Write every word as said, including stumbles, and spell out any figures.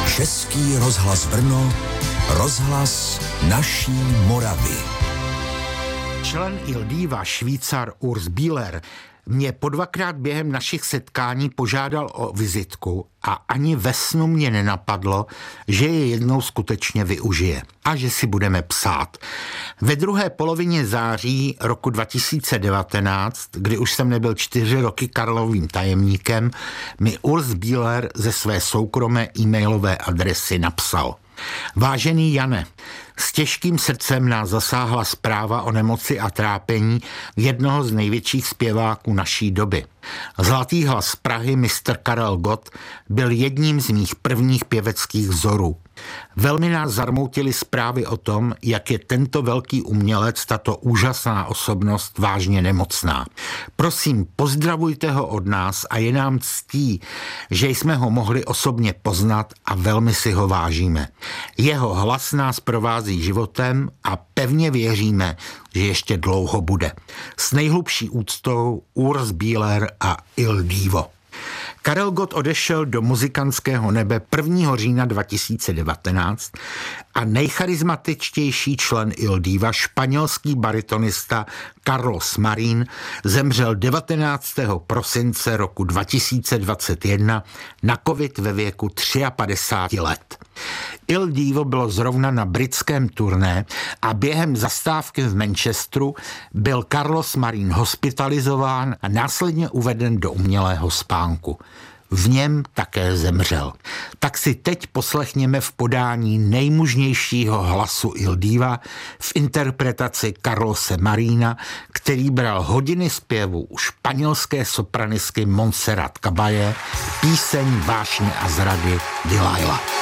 Český rozhlas Brno, rozhlas naší Moravy. Člen Il Diva, Švýcar Urs Bieler, mě po dvakrát během našich setkání požádal o vizitku a ani ve snu mě nenapadlo, že je jednou skutečně využije a že si budeme psát. Ve druhé polovině září roku dva tisíce devatenáct, kdy už jsem nebyl čtyři roky Karlovým tajemníkem, mi Urs Bieler ze své soukromé e-mailové adresy napsal: Vážený Jane, s těžkým srdcem nás zasáhla zpráva o nemoci a trápení jednoho z největších zpěváků naší doby. Zlatý hlas z Prahy mistr Karel Gott byl jedním z mých prvních pěveckých vzorů. Velmi nás zarmoutily zprávy o tom, jak je tento velký umělec, tato úžasná osobnost vážně nemocná. Prosím, pozdravujte ho od nás a je nám ctí, že jsme ho mohli osobně poznat a velmi si ho vážíme. Jeho hlas nás provází životem a pevně věříme, že ještě dlouho bude. S nejhlubší úctou Urs Bieler a Il Divo. Karel Gott odešel do muzikantského nebe prvního října dva tisíce devatenáct a nejcharizmatičtější člen Il Diva, španělský baritonista Carlos Marín, zemřel devatenáctého prosince roku dva tisíce dvacet jedna na covid ve věku padesát tři let. Il Divo bylo zrovna na britském turné a během zastávky v Manchesteru byl Carlos Marín hospitalizován a následně uveden do umělého spánku. V něm také zemřel. Tak si teď poslechněme v podání nejmužnějšího hlasu Il Diva v interpretaci Carlose Marína, který bral hodiny zpěvu u španělské sopranistky Montserrat Caballé, píseň Vášně a zrady Delilah.